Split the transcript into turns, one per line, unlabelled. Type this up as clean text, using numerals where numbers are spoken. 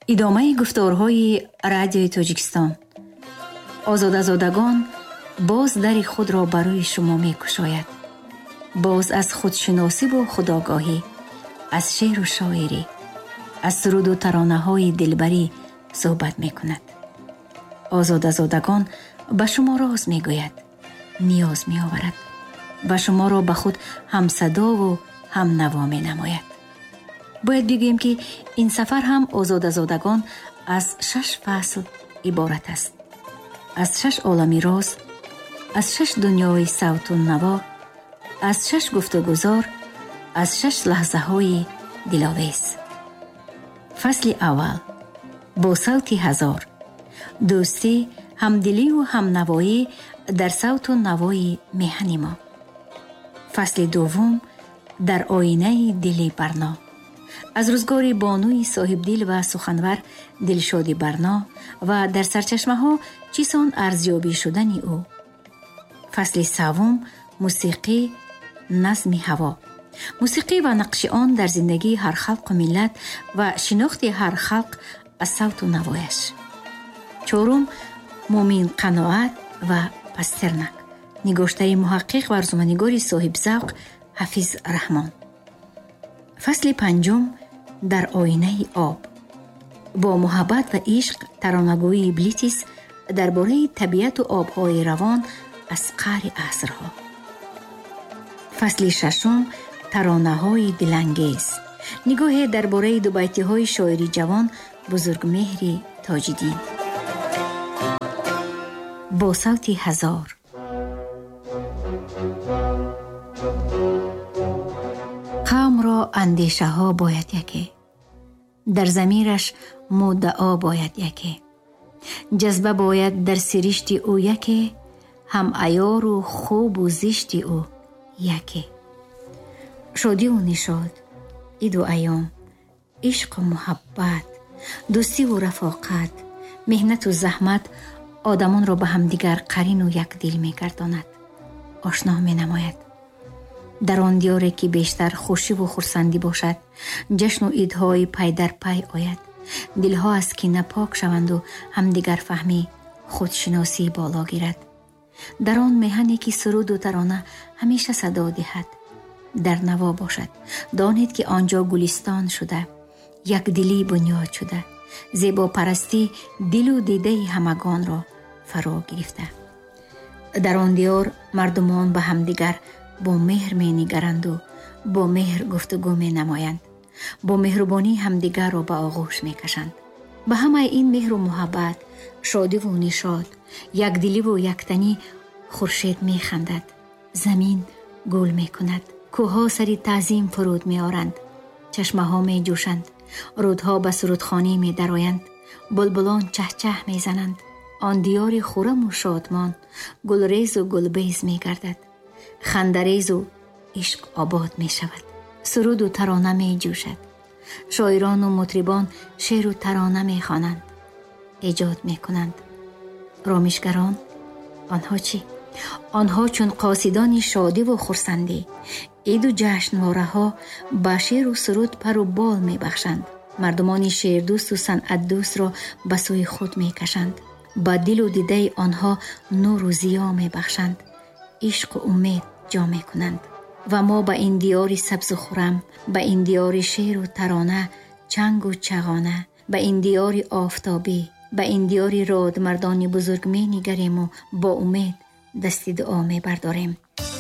идомаи гуфторҳои радиои Тоҷикистон. озодазодагон боз дари худро барои шумо мекушояд. боз аз худшиносиву худогоҳӣ, аз шеъру шоирӣ, аз суруду таронаҳои дилбарӣ суҳбат мекунад. озодазодагон ба шумо роз мегӯяд, ниёз меоварад ва шуморо ба худ ҳамсадову ҳамнаво менамояд. бояд бигӯем ки ин сафар ҳам озодазодагон аз 6 фасл иборат аст. аз 6 олами роз, аз 6 дунёи савту наво, аз 6 гуфтугузор, аз 6 лаҳзаҳои диловез. фасли аввал бо савти ҳазор, дӯстӣ, ҳамдилию ҳамнавоӣ дар савту навои меҳани мо. фасли дуввум дар оинаи дили Барно, аз рӯзгори бонуи соҳибдил ва суханвар Дилшоди Барно ва дар сарчашмаҳо чисон арзёбӣ шудани ӯ. фасли саввум мусиқӣ, назми ҳаво, мусиқӣ ва нақши он дар зиндагии ҳар халқу миллат ва шинохти ҳар халқ аз савту навояш. чорум мумин қаноат ва пастернак, нигоштаи муҳаққиқ ва арзуманднигори соҳибзавқ Ҳафиз Раҳмон. фасли панҷум дар оинаи об, бо муҳаббат ва ишқ таронагӯии Блитис дар бораи табиату обҳои равон аз қаъри асрҳо. фасли шашум таронаҳои дилангез, нигоҳе дар бораи дубайтиҳои шоири ҷавон Бузургмеҳри Тоҷиддин. бо савти ҳазор. қавмро андешаҳо бояд яке, дар замираш муддао бояд яке, ҷазба бояд дар сиришти ӯ яке, ҳам айёру хубу зишти ӯ яке. шодиву нишод, иду айём, ишқу муҳаббат, дӯстиву рафоқат, меҳнату заҳмат одамонро ба ҳамдигар қарину якдил мегардонад, ошно менамояд. дар он диёре ки бештар хушиву хурсандӣ бошад, ҷашну идҳои пай дар пай ояд, дилҳо аз кина пок шаванду ҳамдигарфаҳмӣ, худшиносӣ боло гирад. дар он меҳане ки суруду тарона ҳамеша садо диҳад, дар наво бошад, донед ки онҷо гулистон шуда, якдилӣ бунёд шуда, зебопарастӣ дилу дидаи ҳамагонро фаро гирифта. дар он диёр мардумон ба ҳамдигар бо меҳр менигаранду бо меҳр гуфтугӯ менамоянд, бо меҳрубонӣ ҳамдигарро ба оғӯш мекашанд. ба ҳамаи ин меҳру муҳаббат, шодиву нишод, якдиливу яктанӣ хуршед механдад, замин гул мекунад, кӯҳҳо сари таъзим фуруд меоранд, чашмаҳо меҷӯшанд, рудҳо ба сурудхонӣ медароянд, булбулон чаҳчаҳ мезананд. он диёри хурраму шодмон, гулрезу гулбез мегардад, хандарезу ишқ обод мешавад, суруду тарона меҷӯшад, шоирону мутрибон шеъру тарона мехонанд, эҷод мекунанд. ромишгарон, онҳо чӣ? онҳо чун қосидони шодиву хурсандӣ, иду ҷашнвораҳо ба шеъру суруд пару бол мебахшанд. мардумони шеърдӯсту санъатдӯстро ба сӯи худ мекашанд, ба дилу дидаи онҳо нуру зиё мебахшанд, ишқу умед ҷо мекунанд. ва мо ба ин диёри сабзу хуррам, ба ин диёри шеъру тарона, чангу чағона, ба ин диёри офтобӣ, ба ин диёри родмардони бузург менигарему бо умед дасти дуо мебардорем.